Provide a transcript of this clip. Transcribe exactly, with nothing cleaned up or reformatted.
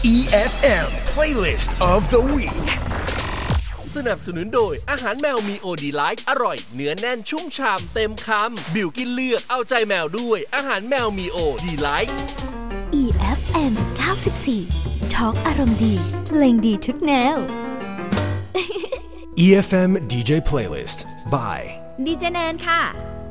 อี เอฟ เอ็ม Playlist of the Week สนับสนุนโดยอาหารแมวมีโอดีไลท์อร่อยเนื้อแน่นชุ่มฉ่ำเต็มคำบิวกินเลือกเอาใจแมวด้วยอาหารแมวมีโอดีไลท์อี เอฟ เอ็ม เก้าสิบสี่ Talk อารมณ์ดีเพลงดีทุกแนวอี เอฟ เอ็ม ดี เจ Playlist by ดีเจแนนค่ะ